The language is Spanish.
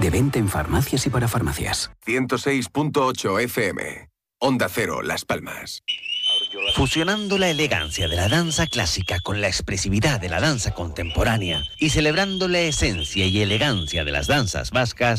De venta en farmacias y para farmacias. 106.8 FM. Onda Cero, Las Palmas. Fusionando la elegancia de la danza clásica con la expresividad de la danza contemporánea y celebrando la esencia y elegancia de las danzas vascas,